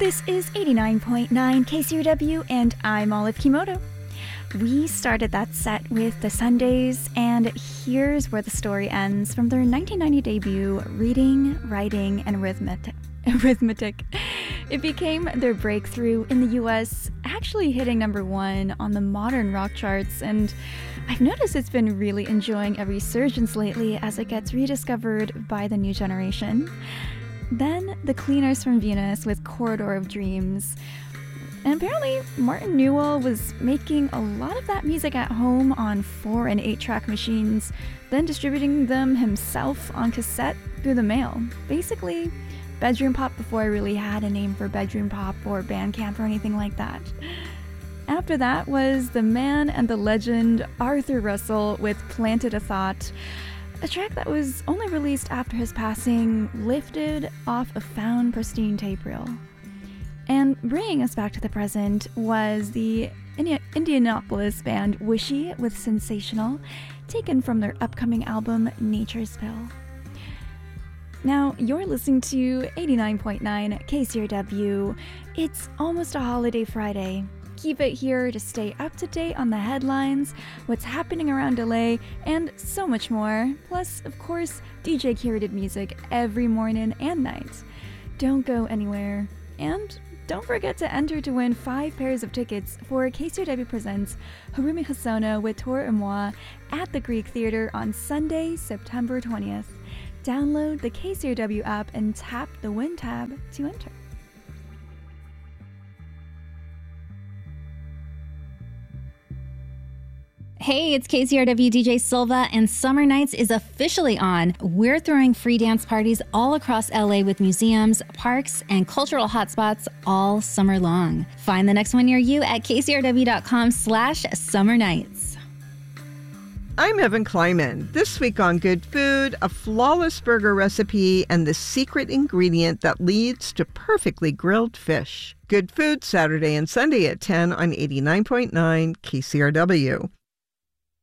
This is 89.9 KCRW, and I'm Olive Kimoto. We started that set with The Sundays, and here's where the story ends from their 1990 debut, Reading, Writing, and Arithmetic. It became their breakthrough in the US, actually hitting number 1 on the modern rock charts, and I've noticed it's been really enjoying a resurgence lately as it gets rediscovered by the new generation. Then The Cleaners from Venus with Corridor of Dreams. And apparently Martin Newell was making a lot of that music at home on 4 and 8-track machines, then distributing them himself on cassette through the mail. Basically, bedroom pop before I really had a name for bedroom pop or Bandcamp or anything like that. After that was the man and the legend Arthur Russell with Planted a Thought, a track that was only released after his passing, lifted off a found pristine tape reel. And bringing us back to the present was the Indianapolis band Wishy with Sensational, taken from their upcoming album Nature's Pill. Now, you're listening to 89.9 KCRW. It's almost a holiday Friday. Keep it here to stay up to date on the headlines, what's happening around LA, and so much more. Plus, of course, DJ curated music every morning and night. Don't go anywhere. And don't forget to enter to win 5 pairs of tickets for KCRW Presents Harumi Hosono with Tor et Moi at the Greek Theater on Sunday, September 20th. Download the KCRW app and tap the Win tab to enter. Hey, it's KCRW DJ Silva, and Summer Nights is officially on. We're throwing free dance parties all across LA with museums, parks, and cultural hotspots all summer long. Find the next one near you at kcrw.com/Summer Nights. I'm Evan Kleiman. This week on Good Food, a flawless burger recipe and the secret ingredient that leads to perfectly grilled fish. Good Food, Saturday and Sunday at 10 on 89.9 KCRW.